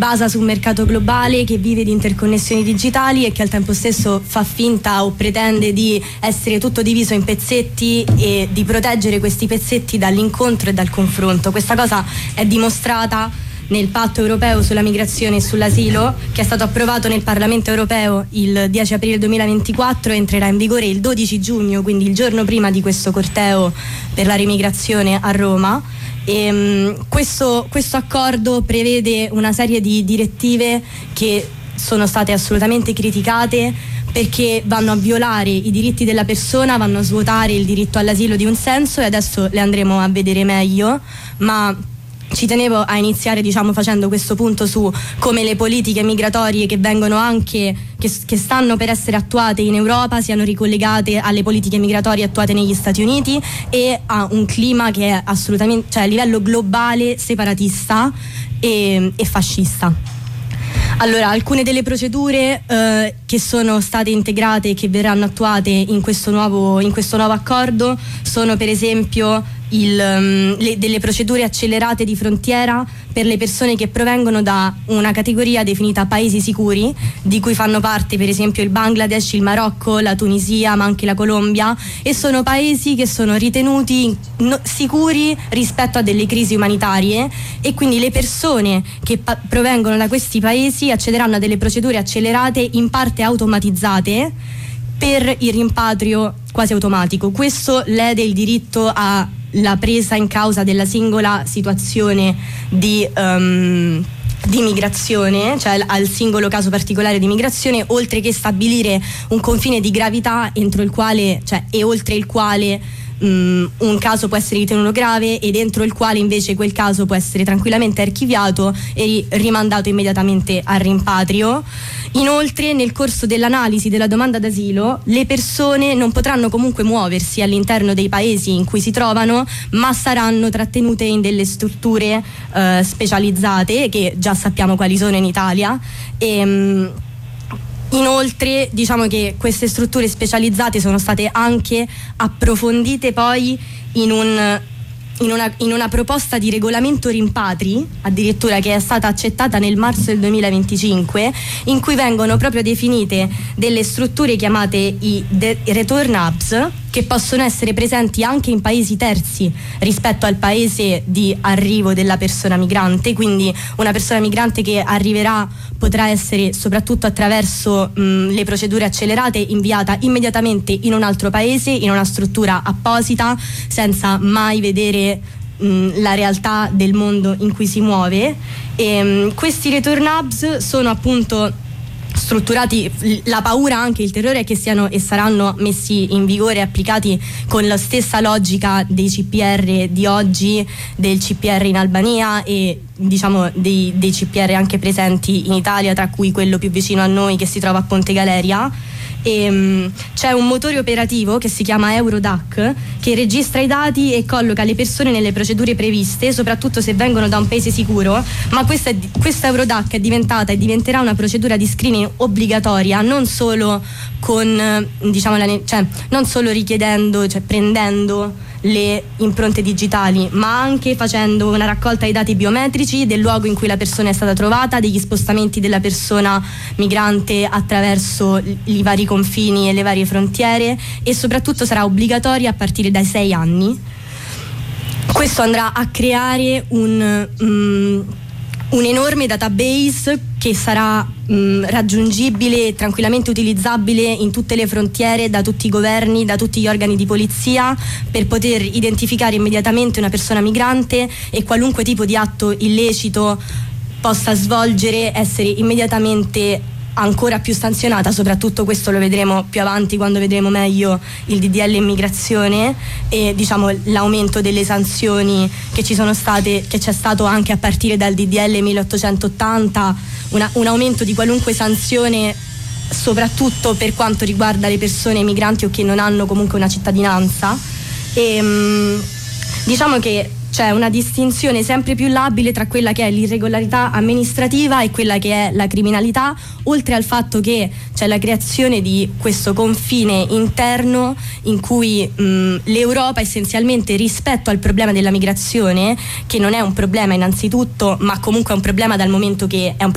basa su un mercato globale che vive di interconnessioni digitali e che al tempo stesso fa finta o pretende di essere tutto diviso in pezzetti e di proteggere questi pezzetti dall'incontro e dal confronto. Questa cosa è dimostrata nel patto europeo sulla migrazione e sull'asilo, che è stato approvato nel Parlamento europeo il 10 aprile 2024 e entrerà in vigore il 12 giugno, quindi il giorno prima di questo corteo per la rimigrazione a Roma. E questo accordo prevede una serie di direttive che sono state assolutamente criticate perché vanno a violare i diritti della persona, vanno a svuotare il diritto all'asilo di un senso, e adesso le andremo a vedere meglio, ma ci tenevo a iniziare facendo questo punto su come le politiche migratorie che vengono anche che stanno per essere attuate in Europa siano ricollegate alle politiche migratorie attuate negli Stati Uniti e a un clima che è assolutamente, cioè a livello globale, separatista e fascista. Allora, alcune delle procedure che sono state integrate e che verranno attuate in questo nuovo accordo sono per esempio delle procedure accelerate di frontiera per le persone che provengono da una categoria definita paesi sicuri, di cui fanno parte per esempio il Bangladesh, il Marocco, la Tunisia, ma anche la Colombia, e sono paesi che sono ritenuti sicuri rispetto a delle crisi umanitarie, e quindi le persone che provengono da questi paesi accederanno a delle procedure accelerate in parte automatizzate per il rimpatrio quasi automatico. Questo lede il diritto alla presa in causa della singola situazione di migrazione, cioè al singolo caso particolare di migrazione, oltre che stabilire un confine di gravità entro il quale, e oltre il quale un caso può essere ritenuto grave e dentro il quale invece quel caso può essere tranquillamente archiviato e rimandato immediatamente al rimpatrio. Inoltre, nel corso dell'analisi della domanda d'asilo, le persone non potranno comunque muoversi all'interno dei paesi in cui si trovano, ma saranno trattenute in delle strutture specializzate, che già sappiamo quali sono in Italia. Inoltre diciamo che queste strutture specializzate sono state anche approfondite poi in una proposta di regolamento rimpatri, addirittura, che è stata accettata nel marzo del 2025, in cui vengono proprio definite delle strutture chiamate i return hubs, che possono essere presenti anche in paesi terzi rispetto al paese di arrivo della persona migrante. Quindi una persona migrante che arriverà potrà essere, soprattutto attraverso le procedure accelerate, inviata immediatamente in un altro paese, in una struttura apposita, senza mai vedere la realtà del mondo in cui si muove. E questi return hubs sono appunto strutturati, la paura, anche il terrore, è che siano e saranno messi in vigore e applicati con la stessa logica dei CPR di oggi, del CPR in Albania e dei CPR anche presenti in Italia, tra cui quello più vicino a noi che si trova a Ponte Galeria. C'è un motore operativo che si chiama Eurodac, che registra i dati e colloca le persone nelle procedure previste, soprattutto se vengono da un paese sicuro. Ma questa Eurodac è diventata e diventerà una procedura di screening obbligatoria, non solo con non solo richiedendo, prendendo le impronte digitali, ma anche facendo una raccolta dei dati biometrici del luogo in cui la persona è stata trovata, degli spostamenti della persona migrante attraverso i vari confini e le varie frontiere, e soprattutto sarà obbligatoria a partire dai 6 anni. Questo andrà a creare un enorme database che sarà raggiungibile e tranquillamente utilizzabile in tutte le frontiere, da tutti i governi, da tutti gli organi di polizia, per poter identificare immediatamente una persona migrante, e qualunque tipo di atto illecito possa svolgere essere immediatamente ancora più sanzionata. Soprattutto questo lo vedremo più avanti, quando vedremo meglio il DDL immigrazione e l'aumento delle sanzioni che c'è stato anche a partire dal DDL 1880, un aumento di qualunque sanzione, soprattutto per quanto riguarda le persone migranti o che non hanno comunque una cittadinanza. E diciamo che c'è una distinzione sempre più labile tra quella che è l'irregolarità amministrativa e quella che è la criminalità, oltre al fatto che c'è la creazione di questo confine interno in cui l'Europa essenzialmente, rispetto al problema della migrazione, che non è un problema innanzitutto, ma comunque è un problema dal momento che è un